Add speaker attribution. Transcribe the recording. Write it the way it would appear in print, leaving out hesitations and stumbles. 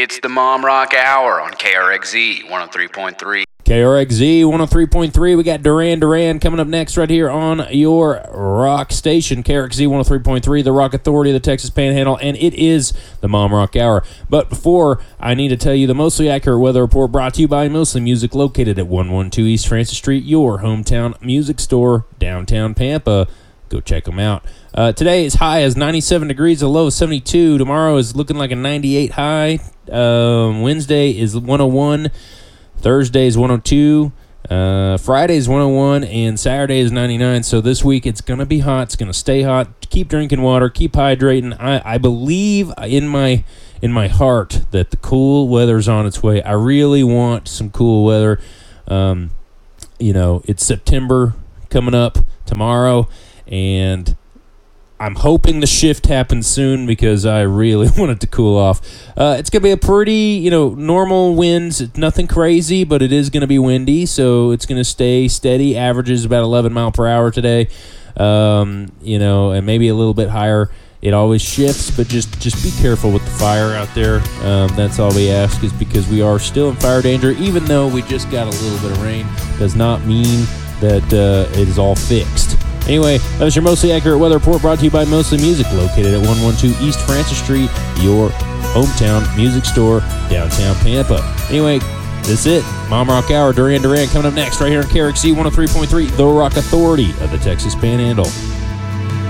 Speaker 1: It's the Mom Rock Hour on KRXZ 103.3.
Speaker 2: KRXZ 103.3. We got Duran Duran coming up next right here on your rock station, KRXZ 103.3, the Rock Authority of the Texas Panhandle, and it is the Mom Rock Hour. But before, I need to tell you the Mostly Accurate Weather Report brought to you by Mostly Music, located at 112 East Francis Street, your hometown music store, downtown Pampa. Go check them out. Today is high as 97 degrees, a low of 72. Tomorrow is looking like a 98 high. Wednesday is 101. Thursday is 102. Friday is 101, and Saturday is 99. So this week it's going to be hot. It's going to stay hot. Keep drinking water. Keep hydrating. I believe in my heart that the cool weather's on its way. I really want some cool weather. It's September coming up tomorrow, and I'm hoping the shift happens soon because I really want it to cool off. It's going to be a pretty, normal winds. It's nothing crazy, but it is going to be windy, so it's going to stay steady. Averages about 11 mile per hour today, and maybe a little bit higher. It always shifts, but just be careful with the fire out there. That's all we ask, is because we are still in fire danger. Even though we just got a little bit of rain, does not mean that it is all fixed. Anyway, that was your Mostly Accurate Weather Report brought to you by Mostly Music, located at 112 East Francis Street, your hometown music store, downtown Pampa. Anyway, that's it. Mom Rock Hour, Duran Duran coming up next right here on KRXZ 103.3, the Rock Authority of the Texas Panhandle.